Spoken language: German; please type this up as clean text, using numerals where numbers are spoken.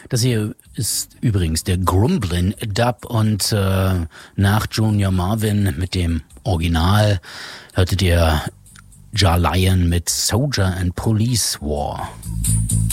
Das hier ist übrigens der Grumblin Dub und nach Junior Marvin mit dem Original hörtet ihr Jah Lion mit Soldier and Police War.